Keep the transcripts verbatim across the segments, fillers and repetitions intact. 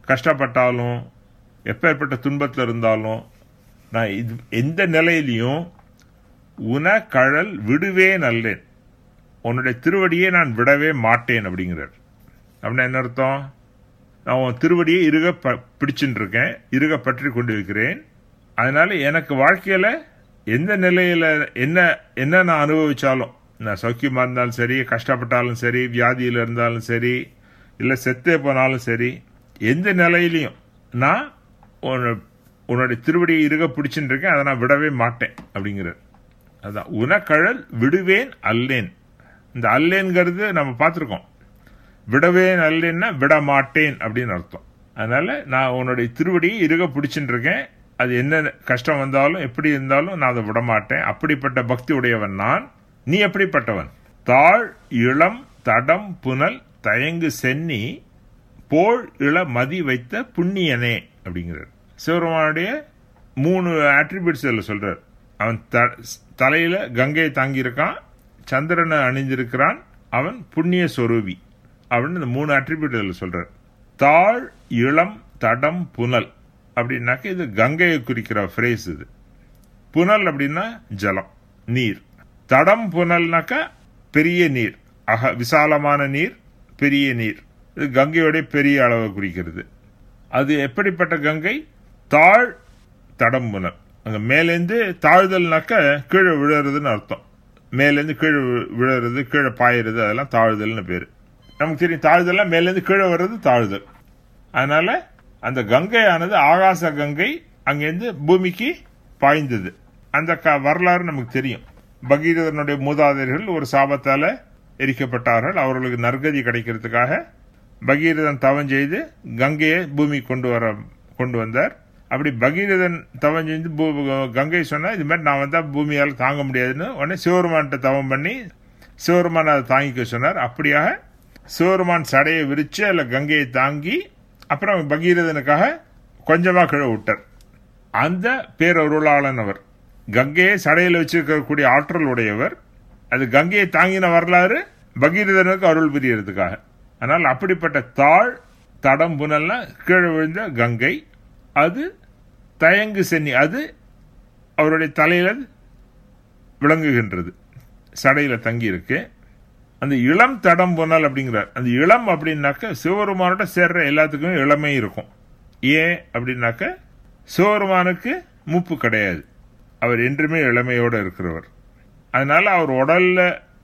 கஷ்டப்பட்டாலும் எப்பேற்பட்ட துன்பத்தில் இருந்தாலும் நான் இது எந்த நிலையிலையும் உன கழல் விடுவேன் அல்லேன், உன்னுடைய திருவடியை நான் விடவே மாட்டேன் அப்படிங்கிறார். அப்படின்னா என்ன அர்த்தம்? நான் உன் திருவடியை இருக ப பிடிச்சுட்டு இருக்கேன், இருக பற்றி கொண்டு இருக்கிறேன். அதனால எனக்கு வாழ்க்கையில் எந்த நிலையில் என்ன என்ன நான் அனுபவிச்சாலும், நான் சௌக்கியமாக இருந்தாலும் சரி, கஷ்டப்பட்டாலும் சரி, வியாதியில் இருந்தாலும் சரி, இல்லை செத்தே போனாலும் சரி, எந்த நிலையிலையும் நான் உன்னுடைய திருவடியை இருக பிடிச்சுட்டு இருக்கேன், அதை நான் விடவே மாட்டேன் அப்படிங்கிறார். அதான் உனக்கழல் விடுவேன் அல்லேன். இந்த அல்லேன்கிறது நம்ம பார்த்துருக்கோம். விடவேன் அல்லேன்னா விட மாட்டேன் அப்படின்னு அர்த்தம். அதனால நான் உன்னுடைய திருவடியை இருக பிடிச்சுட்டு இருக்கேன், அது என்ன கஷ்டம் வந்தாலும் எப்படி இருந்தாலும் நான் அதை விட மாட்டேன். அப்படிப்பட்ட பக்தி உடையவன் நான். நீ எப்படிப்பட்டவன்? தாழ் இளம் தடம் புனல் தயங்கு சென்னி போல் இள மதி வைத்த புண்ணியனே அப்படிங்கிறார். சிவபெருமானுடைய மூணு ஆட்ரிபியூட்ஸ் இதில் சொல்றார். அவன் தலையில கங்கையை தாங்கியிருக்கான், சந்திரனை அணிந்திருக்கிறான், அவன் புண்ணிய சொரூபி அப்படின்னு இந்த மூணு ஆட்ரிபியூட் இதில் சொல்றார். தாழ் இளம் தடம் புனல் அப்படின்னாக்க இது கங்கையை குறிக்கிற ஃப்ரேஸ். இது புனல் அப்படின்னா ஜலம், நீர். தடம் புனல்னாக்கா பெரிய நீர், அக விசாலமான நீர், பெரிய நீர். இது கங்கையோடைய பெரிய அளவை குறிக்கிறது. அது எப்படிப்பட்ட கங்கை? தாழ் தடம் புனல். அங்கே மேலேருந்து தாழ்தல்னாக்க கீழே விழுறதுன்னு அர்த்தம். மேலேருந்து கீழே விழுறது, கீழே பாயிறது, அதெல்லாம் தாழ்தல்னு பேர். நமக்கு தெரியும் தாழ்தல்லாம் மேலேருந்து கீழே வர்றது தாழ்தல். அதனால அந்த கங்கையானது ஆகாச கங்கை அங்கேருந்து பூமிக்கு பாய்ந்தது. அந்த வரலாறு நமக்கு தெரியும். பகீரதனுடைய மூதாதையர்கள் ஒரு சாபத்தால எரிக்கப்பட்டார்கள். அவர்களுக்கு நற்கதி கிடைக்கிறதுக்காக பகீரதன் தவம் செய்து கங்கையை பூமி கொண்டு வர கொண்டு வந்தார். அப்படி பகீரதன் தவம் செஞ்சு கங்கை சொன்னா இது மாதிரி நான் வந்தா பூமியால் தாங்க முடியாதுன்னு உடனே சிவபெருமான்கிட்ட தவம் பண்ணி சிவபெருமான் அதை தாங்கிக்க சொன்னார். அப்படியாக சிவபெருமான் சடையை விரிச்சு அல்ல கங்கையை தாங்கி அப்புறம் பகீரதனுக்காக கொஞ்சமா கீழே விட்டார். அந்த பேரருளாளன் அவர். கங்கையை சடையில் வச்சிருக்கக்கூடிய ஆற்றல் உடையவர். அது கங்கையை தாங்கின வரலாறு பகீரதனுக்கு அருள் புரியறதுக்காக. ஆனால் அப்படிப்பட்ட தாழ் தடம் புனல்னா கீழே விழுந்த கங்கை, அது தயங்கு சென்னி, அது அவருடைய தலையில விளங்குகின்றது, சடையில தங்கி இருக்கு. அந்த இளம் தடம் புனல் அப்படிங்கிறார். அந்த இளம் அப்படின்னாக்க சிவபெருமானோட சேர்ற எல்லாத்துக்குமே இளமை இருக்கும். ஏன் அப்படின்னாக்க சிவபெருமானுக்கு மூப்பு கிடையாது, அவர் என்றுமே இளமையோட இருக்கிறவர். அதனால அவர் உடல்ல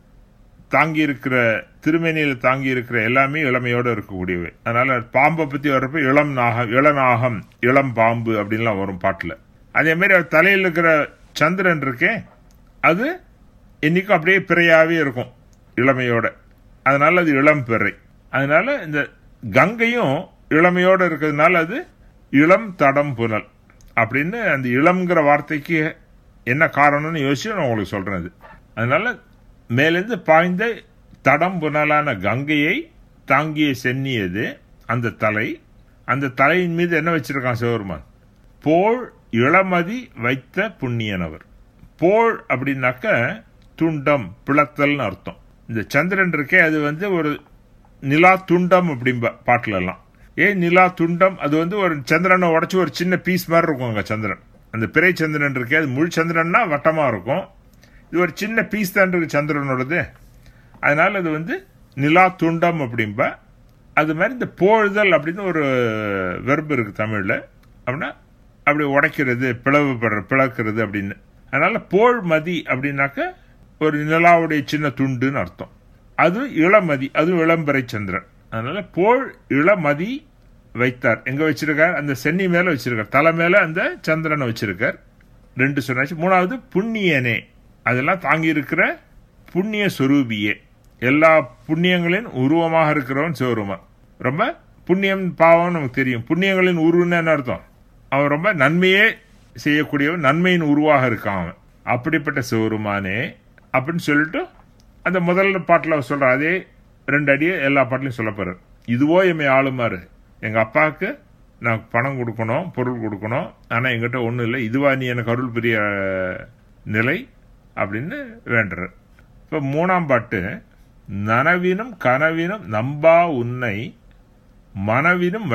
தாங்கி இருக்கிற, திருமேனியில தாங்கி இருக்கிற எல்லாமே இளமையோட இருக்கக்கூடியவை. அதனால பாம்பை பத்தி வர்றப்ப இளம் நாகம், இளநாகம், இளம் பாம்பு அப்படின்லாம் வரும் பாட்டுல. அதே மாதிரி அவர் தலையில் இருக்கிற சந்திரன் இருக்கே, அது என்னைக்கும் அப்படியே பிறையாவே இருக்கும் இளமையோட. அதனால அது இளம் பிறை. அதனால இந்த கங்கையும் இளமையோட இருக்கிறதுனால அது இளம் தடம் புனல் அப்படின்னு. அந்த இளம்ங்கிற வார்த்தைக்கு என்ன காரணம்னு யோசிச்சு நான் உங்களுக்கு சொல்றேன். அதனால மேலிருந்து பாய்ந்த தடம் புனலான கங்கையை தாங்கிய சென்னியது அந்த தலை. அந்த தலையின் மீது என்ன வச்சிருக்கான் சிவபெருமான்? போல் இளமதி வைத்த புண்ணியனவர். போல் அப்படின்னாக்க துண்டம், பிளத்தல்னு அர்த்தம். இந்த சந்திரன் இருக்கே அது வந்து ஒரு நிலா துண்டம் அப்படிம்ப பாட்டுல எல்லாம். ஏன் நிலா துண்டம்? அது வந்து ஒரு சந்திரனை உடச்சு ஒரு சின்ன பீஸ் மாதிரி இருக்கும் அங்க சந்திரன். அந்த பிறை சந்திரன் இருக்கே அது முழு சந்திரன்னா வட்டமா இருக்கும். இது ஒரு சின்ன பீஸ் தான் இருக்கு சந்திரனோடது. அதனால அது வந்து நிலா துண்டம் அப்படிம்ப. அது மாதிரி இந்த போழுதல் அப்படின்னு ஒரு வெர்பு இருக்கு தமிழ்ல. அப்படின்னா அப்படி உடைக்கிறது, பிளவுபடுற, பிளக்கிறது அப்படின்னு. அதனால போல் மதி அப்படின்னாக்க ஒரு நிலாவுடைய சின்ன துண்டுன்னு அர்த்தம். அது இளமதி, அது இளம்பிறை சந்திரன். அதனால போல் இளமதி வைத்தார். எங்க வச்சிருக்கார்? அந்த சென்னி மேல வச்சிருக்கார், தலை மேல அந்த சந்திரனை வச்சிருக்கார். ரெண்டு சொன்னாச்சு. மூணாவது புண்ணியனே, அதெல்லாம் தாங்கி இருக்கிற புண்ணிய சொரூபியே, எல்லா புண்ணியங்களின் உருவமாக இருக்கிறவன் சிவபெருமான். ரொம்ப புண்ணியம் பாவம் நமக்கு தெரியும். புண்ணியங்களின் உருவன்னு என்ன அர்த்தம்? அவன் ரொம்ப நன்மையே செய்யக்கூடியவன், நன்மையின் உருவாக இருக்கான் அவன். அப்படிப்பட்ட சிவபெருமானே அப்படின்னு சொல்லிட்டு அந்த முதல்ல பாட்டுல சொல்ற அதே ரெண்டு அடியே எல்லா பாட்டிலையும் சொல்ல போறார். இதுவோ எம்மை ஆளுமாறு, எங்க அப்பாவுக்கு நான் பணம் கொடுக்கணும், பொருள் கொடுக்கணும், ஆனா எங்கிட்ட ஒண்ணும் இல்லை, இதுவா நீ எனக்கு அருள் பெரிய நிலை அப்படின்னு வேண்டுற. இப்ப மூணாம் பாட்டு, நனவினும் கனவினும் நம்பா உன்னை மனவினும்